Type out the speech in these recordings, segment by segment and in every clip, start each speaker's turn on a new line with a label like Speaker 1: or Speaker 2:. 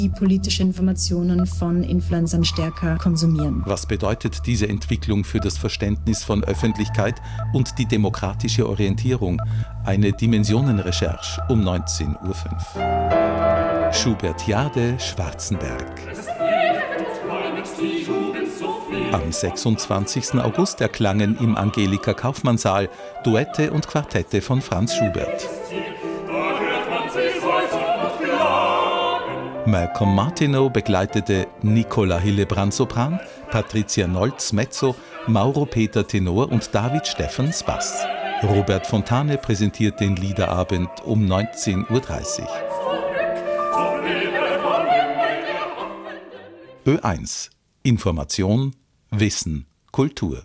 Speaker 1: die politische Informationen von Influencern stärker konsumieren.
Speaker 2: Was bedeutet diese Entwicklung für das Verständnis von Öffentlichkeit und die demokratische Orientierung? Eine Dimensionenrecherche um 19.05 Uhr. Schubert-Jade, Schwarzenberg. Am 26. August erklangen im Angelika-Kaufmann-Saal Duette und Quartette von Franz Schubert. Malcolm Martineau begleitete Nicola Hillebrand Sopran, Patricia Nolz Mezzo, Mauro Peter Tenor und David Steffens Bass. Robert Fontane präsentiert den Liederabend um 19.30 Uhr. Ö1 Information, Wissen, Kultur.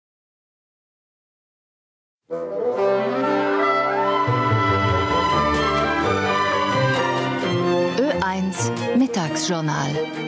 Speaker 3: Ö1 Mittagsjournal.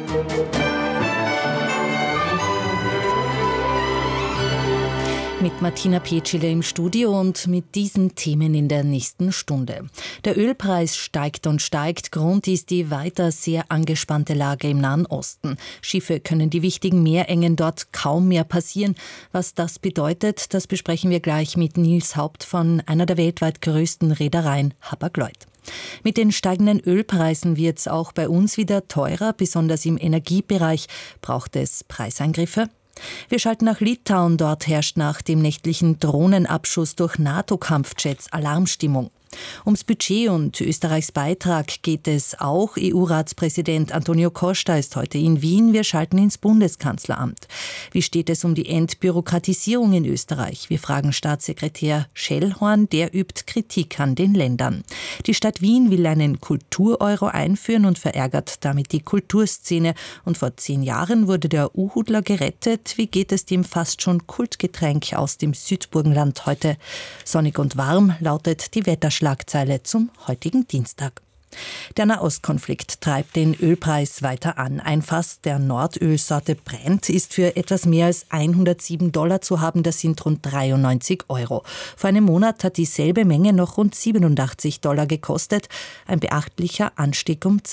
Speaker 4: Mit Martina Petschile im Studio und mit diesen Themen in der nächsten Stunde. Der Ölpreis steigt und steigt. Grund ist die weiter sehr angespannte Lage im Nahen Osten. Schiffe können die wichtigen Meerengen dort kaum mehr passieren. Was das bedeutet, das besprechen wir gleich mit Nils Haupt von einer der weltweit größten Reedereien, Hapag-Lloyd. Mit den steigenden Ölpreisen wird es auch bei uns wieder teurer. Besonders im Energiebereich braucht es Preiseingriffe. Wir schalten nach Litauen. Dort herrscht nach dem nächtlichen Drohnenabschuss durch NATO-Kampfjets Alarmstimmung. Ums Budget und Österreichs Beitrag geht es auch. EU-Ratspräsident Antonio Costa ist heute in Wien. Wir schalten ins Bundeskanzleramt. Wie steht es um die Entbürokratisierung in Österreich? Wir fragen Staatssekretär Schellhorn, der übt Kritik an den Ländern. Die Stadt Wien will einen Kultur-Euro einführen und verärgert damit die Kulturszene. Und vor 10 Jahren wurde der Uhudler gerettet. Wie geht es dem fast schon Kultgetränk aus dem Südburgenland heute? Sonnig und warm lautet die Wetterschlagzeile zum heutigen Dienstag. Der Nahostkonflikt treibt den Ölpreis weiter an. Ein Fass der Nordölsorte Brent ist für etwas mehr als $107 zu haben. Das sind rund 93 €. Vor einem Monat hat dieselbe Menge noch rund $87 gekostet. Ein beachtlicher Anstieg um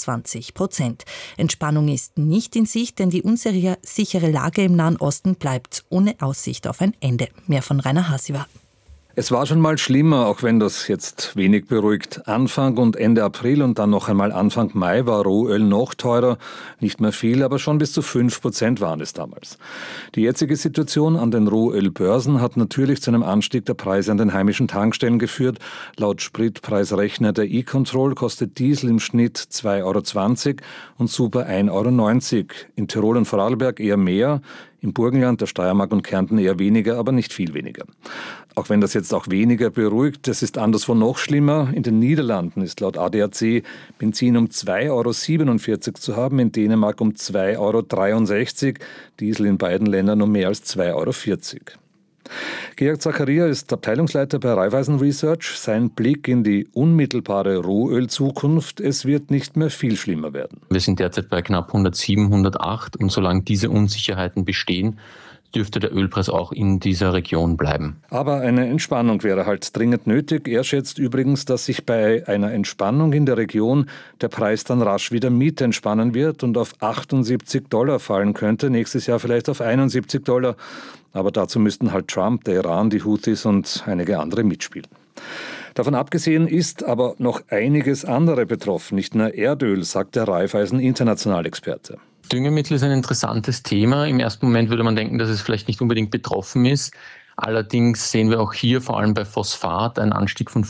Speaker 4: 22%. Entspannung ist nicht in Sicht, denn die unsichere Lage im Nahen Osten bleibt ohne Aussicht auf ein Ende. Mehr von Rainer Hasiwa.
Speaker 5: Es war schon mal schlimmer, auch wenn das jetzt wenig beruhigt. Anfang und Ende April und dann noch einmal Anfang Mai war Rohöl noch teurer. Nicht mehr viel, aber schon bis zu 5% waren es damals. Die jetzige Situation an den Rohölbörsen hat natürlich zu einem Anstieg der Preise an den heimischen Tankstellen geführt. Laut Spritpreisrechner der E-Control kostet Diesel im Schnitt 2,20 € und Super 1,90 €. In Tirol und Vorarlberg eher mehr. Im Burgenland, der Steiermark und Kärnten eher weniger, aber nicht viel weniger. Auch wenn das jetzt auch weniger beruhigt, es ist anderswo noch schlimmer. In den Niederlanden ist laut ADAC Benzin um 2,47 € zu haben, in Dänemark um 2,63 €, Diesel in beiden Ländern um mehr als 2,40 €. Georg Zachariah ist Abteilungsleiter bei Raiffeisen Research. Sein Blick in die unmittelbare Rohölzukunft: Es wird nicht mehr viel schlimmer werden.
Speaker 6: Wir sind derzeit bei knapp 107, 108 und solange diese Unsicherheiten bestehen, dürfte der Ölpreis auch in dieser Region bleiben.
Speaker 5: Aber eine Entspannung wäre halt dringend nötig. Er schätzt übrigens, dass sich bei einer Entspannung in der Region der Preis dann rasch wieder mit entspannen wird und auf $78 fallen könnte. Nächstes Jahr vielleicht auf $71. Aber dazu müssten halt Trump, der Iran, die Houthis und einige andere mitspielen. Davon abgesehen ist aber noch einiges andere betroffen. Nicht nur Erdöl, sagt der Raiffeisen International-Experte.
Speaker 6: Düngemittel ist ein interessantes Thema. Im ersten Moment würde man denken, dass es vielleicht nicht unbedingt betroffen ist. Allerdings sehen wir auch hier vor allem bei Phosphat einen Anstieg von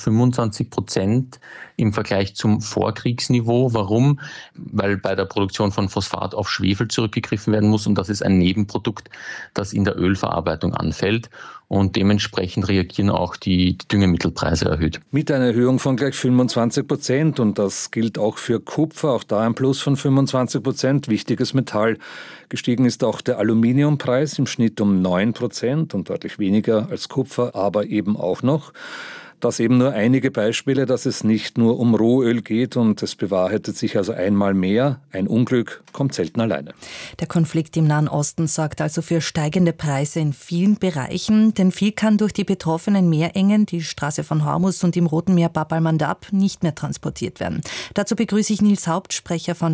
Speaker 6: 25% im Vergleich zum Vorkriegsniveau. Warum? Weil bei der Produktion von Phosphat auf Schwefel zurückgegriffen werden muss und das ist ein Nebenprodukt, das in der Ölverarbeitung anfällt. Und dementsprechend reagieren auch die Düngemittelpreise erhöht.
Speaker 5: Mit einer Erhöhung von gleich 25% und das gilt auch für Kupfer, auch da ein Plus von 25%, wichtiges Metall. Gestiegen ist auch der Aluminiumpreis im Schnitt um 9% und deutlich weniger als Kupfer, aber eben auch noch. Das eben nur einige Beispiele, dass es nicht nur um Rohöl geht und es bewahrheitet sich also einmal mehr. Ein Unglück kommt selten alleine.
Speaker 4: Der Konflikt im Nahen Osten sorgt also für steigende Preise in vielen Bereichen, denn viel kann durch die betroffenen Meerengen, die Straße von Hormuz und im Roten Meer Bab al-Mandab, nicht mehr transportiert werden. Dazu begrüße ich Nils Haupt, Sprecher von